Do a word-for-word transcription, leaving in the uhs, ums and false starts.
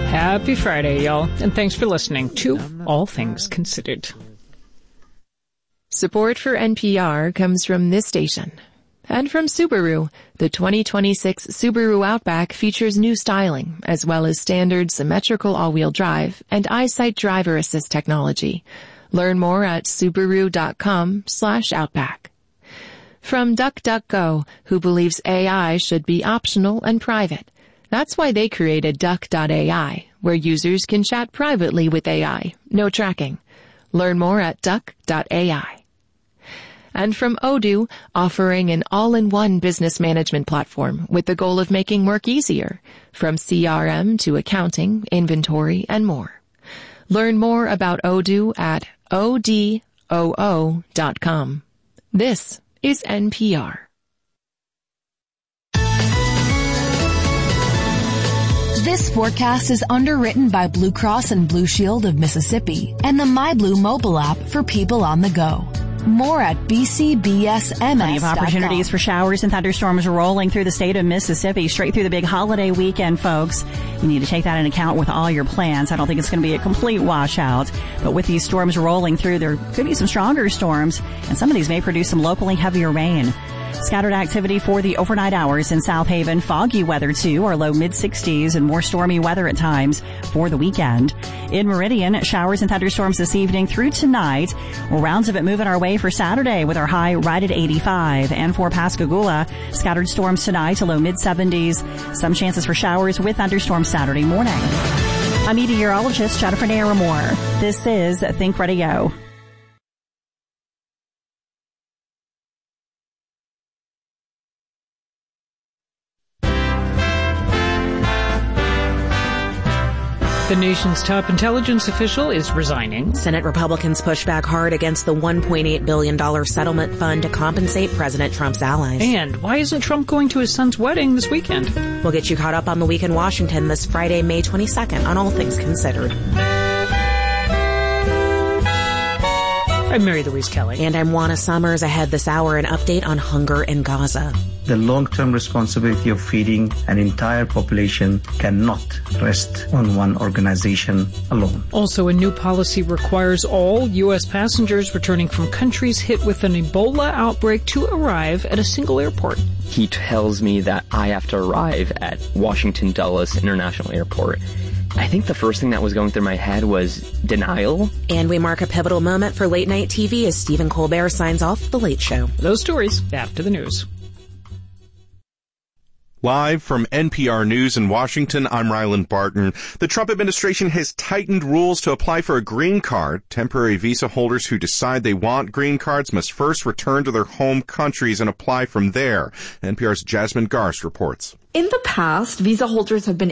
Happy Friday, y'all, and thanks for listening to All Things Considered. Support for N P R comes from this station. And from Subaru. The twenty twenty-six Subaru Outback features new styling, as well as standard symmetrical all-wheel drive and EyeSight driver assist technology. Learn more at Subaru.com slash Outback. From DuckDuckGo, who believes A I should be optional and private. That's why they created Duck dot A I, where users can chat privately with A I. No tracking. Learn more at Duck dot A I. And from Odoo, offering an all-in-one business management platform with the goal of making work easier, from C R M to accounting, inventory, and more. Learn more about Odoo at O D O O dot com. This is N P R. This forecast is underwritten by Blue Cross and Blue Shield of Mississippi and the MyBlue mobile app for people on the go. More at b c b s m s dot com. Plenty of opportunities for showers and thunderstorms rolling through the state of Mississippi straight through the big holiday weekend, folks. You need to take that into account with all your plans. I don't think it's going to be a complete washout, but with these storms rolling through, there could be some stronger storms, and some of these may produce some locally heavier rain. Scattered activity for the overnight hours in South Haven. Foggy weather, too, or low mid-sixties, and more stormy weather at times for the weekend. In Meridian, showers and thunderstorms this evening through tonight. Well, rounds of it moving our way for Saturday with our high right at eighty-five. And for Pascagoula, scattered storms tonight to low mid-seventies. Some chances for showers with thunderstorms Saturday morning. I'm meteorologist Jennifer Naramore. This is Think Radio. The nation's top intelligence official is resigning. Senate Republicans push back hard against the one point eight billion dollars settlement fund to compensate President Trump's allies. And why isn't Trump going to his son's wedding this weekend? We'll get you caught up on the week in Washington this Friday, May twenty-second on All Things Considered. I'm Mary Louise Kelly. And I'm Juana Summers. Ahead this hour, an update on hunger in Gaza. The long-term responsibility of feeding an entire population cannot rest on one organization alone. Also, a new policy requires all U S passengers returning from countries hit with an Ebola outbreak to arrive at a single airport. He tells me that I have to arrive at Washington Dulles International Airport. I think the first thing that was going through my head was denial. And we mark a pivotal moment for late night T V as Stephen Colbert signs off The Late Show. Those stories after the news. Live from N P R News in Washington, I'm Ryland Barton. The Trump administration has tightened rules to apply for a green card. Temporary visa holders who decide they want green cards must first return to their home countries and apply from there. N P R's Jasmine Garst reports. In the past, visa holders have been